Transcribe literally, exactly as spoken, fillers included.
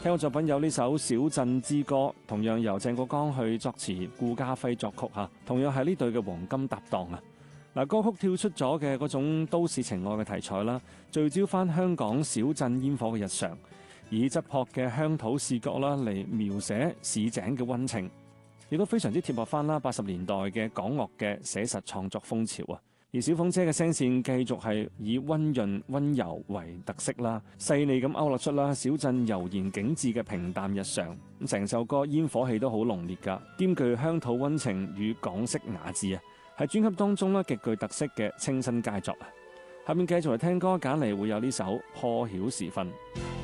聽過作品有呢首《小鎮之歌》，同樣由鄭國江去作詞，顧嘉輝作曲嚇，同樣係呢對嘅黃金搭檔啊！嗱，歌曲跳出咗嘅嗰種都市情愛嘅題材啦，聚焦翻香港小鎮煙火嘅日常，以質樸嘅鄉土視角啦嚟描寫市井嘅溫情，亦都非常之貼合翻啦八十年代嘅港樂嘅寫實創作風潮啊！而小鳳姐嘅聲線繼續係以溫潤溫柔為特色啦，細膩咁勾勒出啦小鎮悠然景致嘅平淡日常。咁成首歌煙火氣都好濃烈㗎，兼具鄉土溫情與港式雅致啊！係專輯當中咧極具特色嘅清新佳作啊！下面繼續嚟聽歌，揀嚟會有呢首《破曉時分》。